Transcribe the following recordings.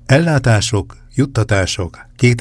Ellátások, juttatások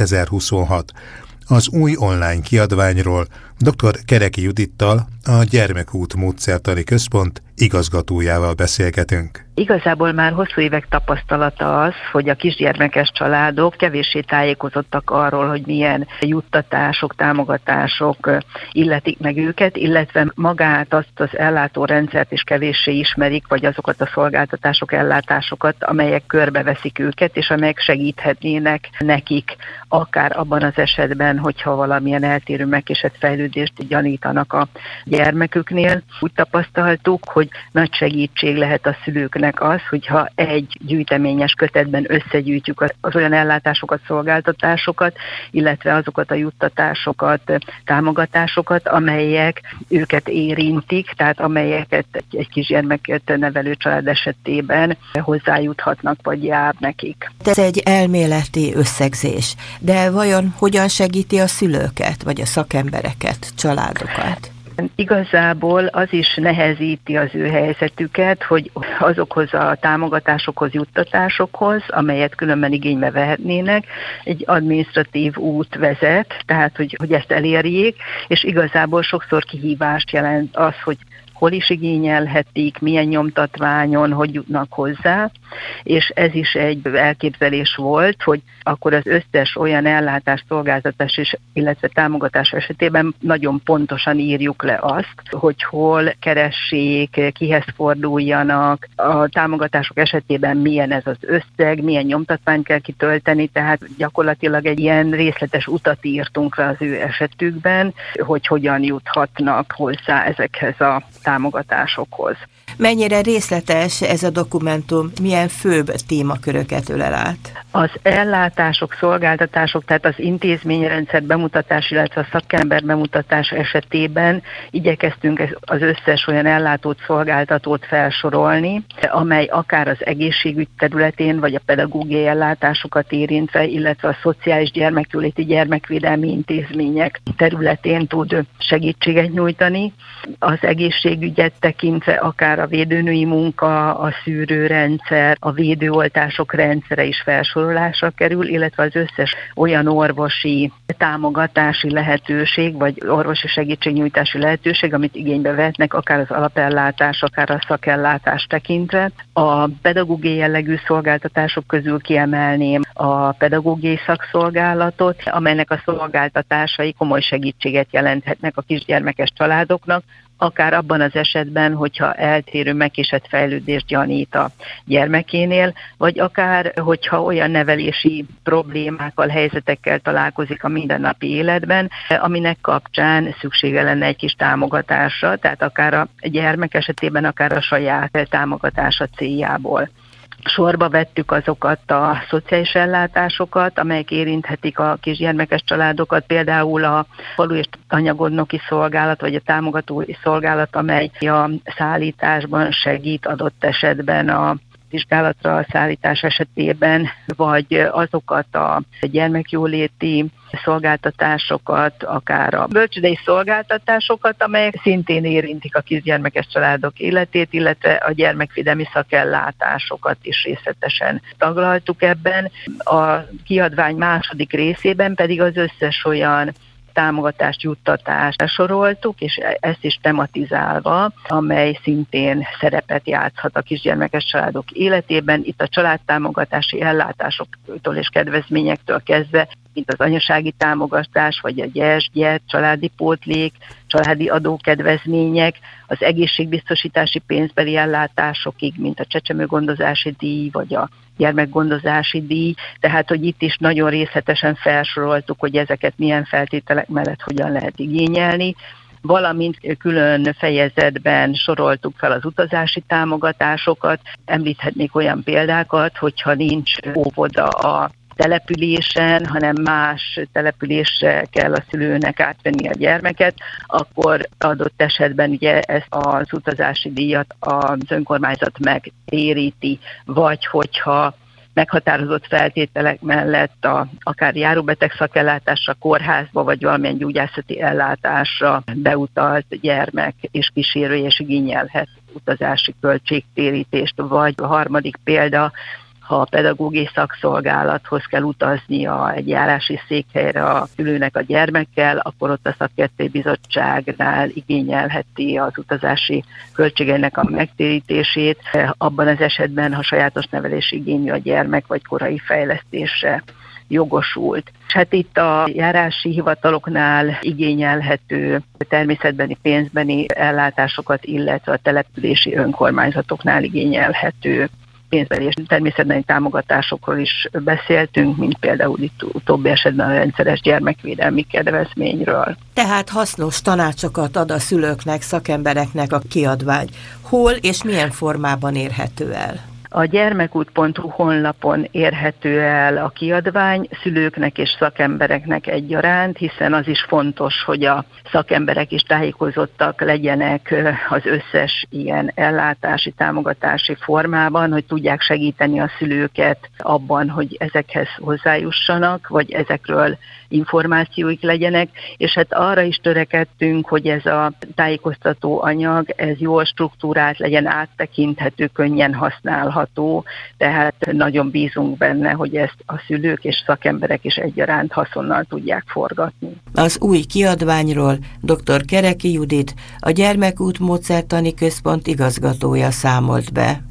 2026. Az új online kiadványról dr. Kereki Judittal, a Gyermekút Módszertani Központ igazgatójával beszélgetünk. Igazából már hosszú évek tapasztalata az, hogy a kisgyermekes családok kevéssé tájékozottak arról, hogy milyen juttatások, támogatások illetik meg őket, illetve magát azt az ellátórendszert is kevéssé ismerik, vagy azokat a szolgáltatások, ellátásokat, amelyek körbeveszik őket, és amelyek segíthetnének nekik, akár abban az esetben, hogyha valamilyen eltérő megkésett fejlődést gyanítanak a gyermeküknél. Úgy tapasztaltuk, hogy nagy segítség lehet a szülőknek az, hogyha egy gyűjteményes kötetben összegyűjtjük az olyan ellátásokat, szolgáltatásosokat, illetve azokat a juttatásokat, támogatásokat, amelyek őket érintik, tehát amelyeket egy kisgyermeket nevelő család esetében hozzájuthatnak, vagy jár nekik. Ez egy elméleti összegzés, de vajon hogyan segíti a szülőket, vagy a szakembereket, családokat? Igazából az is nehezíti az ő helyzetüket, hogy azokhoz a támogatásokhoz, juttatásokhoz, amelyet különben igénybe vehetnének, egy adminisztratív út vezet, tehát hogy ezt elérjék, és igazából sokszor kihívást jelent az, hogy hol is igényelhetik, milyen nyomtatványon, hogy jutnak hozzá, és ez is egy elképzelés volt, hogy akkor az összes olyan ellátás, szolgáltatás, illetve támogatás esetében nagyon pontosan írjuk le azt, hogy hol keressék, kihez forduljanak, a támogatások esetében milyen ez az összeg, milyen nyomtatványt kell kitölteni, tehát gyakorlatilag egy ilyen részletes utat írtunk le az ő esetükben, hogy hogyan juthatnak hozzá ezekhez a támogatásokhoz. Mennyire részletes ez a dokumentum, milyen főbb témaköröket ölel át? Az ellátások, szolgáltatások, tehát az intézményrendszer bemutatás, illetve a szakember bemutatás esetében igyekeztünk az összes olyan ellátót, szolgáltatót felsorolni, amely akár az egészségügy területén, vagy a pedagógiai ellátásokat érintve, illetve a szociális gyermekjóléti gyermekvédelmi intézmények területén tud segítséget nyújtani. Az egészségügyet tekintve akár a védőnői munka, a szűrőrendszer, a védőoltások rendszere is felsorolásra kerül, illetve az összes olyan orvosi támogatási lehetőség, vagy orvosi segítségnyújtási lehetőség, amit igénybe vehetnek, akár az alapellátás, akár a szakellátás tekintve. A pedagógiai jellegű szolgáltatások közül kiemelném a pedagógiai szakszolgálatot, amelynek a szolgáltatásai komoly segítséget jelenthetnek a kisgyermekes családoknak, akár abban az esetben, hogyha eltérő megkésett fejlődést gyanít a gyermekénél, vagy akár, hogyha olyan nevelési problémákkal, helyzetekkel találkozik a mindennapi életben, aminek kapcsán szüksége lenne egy kis támogatásra, tehát akár a gyermek esetében, akár a saját támogatása céljából. Sorba vettük azokat a szociális ellátásokat, amelyek érinthetik a kisgyermekes családokat, például a falu és anyagondnoki szolgálat, vagy a támogatói szolgálat, amely a szállításban segít adott esetben a vizsgálatra a szállítás esetében, vagy azokat a gyermekjóléti szolgáltatásokat, akár a bölcsődei szolgáltatásokat, amelyek szintén érintik a kisgyermekes családok életét, illetve a gyermekvédelmi szakellátásokat is részletesen taglaltuk ebben. A kiadvány második részében pedig az összes olyan támogatást, juttatást soroltuk, és ezt is tematizálva, amely szintén szerepet játszhat a kisgyermekes családok életében. Itt a családtámogatási ellátásoktól és kedvezményektől kezdve, mint az anyasági támogatás, vagy a gyert, családi pótlék, családi adókedvezmények, az egészségbiztosítási pénzbeli ellátásokig, mint a csecsemőgondozási díj, vagy a gyermekgondozási díj, tehát hogy itt is nagyon részletesen felsoroltuk, hogy ezeket milyen feltételek mellett hogyan lehet igényelni, valamint külön fejezetben soroltuk fel az utazási támogatásosokat. Említhetnék olyan példákat, hogyha nincs óvoda a településen, hanem más településre kell a szülőnek átvenni a gyermeket, akkor adott esetben ugye ezt az utazási díjat az önkormányzat megtéríti, vagy hogyha meghatározott feltételek mellett akár járóbeteg szakellátásra, kórházba, vagy valamilyen gyógyászati ellátásra beutalt gyermek és kísérője is igényelhet utazási költségtérítést, vagy a harmadik példa, ha a pedagógiai szakszolgálathoz kell utaznia egy járási székhelyre a szülőnek a gyermekkel, akkor ott a szakértői bizottságnál igényelheti az utazási költségeinek a megtérítését. Abban az esetben, ha sajátos nevelési igényű a gyermek, vagy korai fejlesztésre jogosult. És hát itt a járási hivataloknál igényelhető természetbeni, pénzbeni ellátásokat, illetve a települési önkormányzatoknál igényelhető pénzbeli és természetbeni támogatásokról is beszéltünk, mint például itt utóbbi esetben a rendszeres gyermekvédelmi kedvezményről. Tehát hasznos tanácsokat ad a szülőknek, szakembereknek a kiadvány. Hol és milyen formában érhető el? A gyermekút.hu honlapon érhető el a kiadvány szülőknek és szakembereknek egyaránt, hiszen az is fontos, hogy a szakemberek is tájékozottak legyenek az összes ilyen ellátási, támogatási formában, hogy tudják segíteni a szülőket abban, hogy ezekhez hozzájussanak, vagy ezekről információik legyenek, és hát arra is törekedtünk, hogy ez a tájékoztató anyag, ez jól struktúrált legyen, áttekinthető, könnyen használható, tehát nagyon bízunk benne, hogy ezt a szülők és szakemberek is egyaránt haszonnal tudják forgatni. Az új kiadványról dr. Kereki Judit, a Gyermekút Módszertani Központ igazgatója számolt be.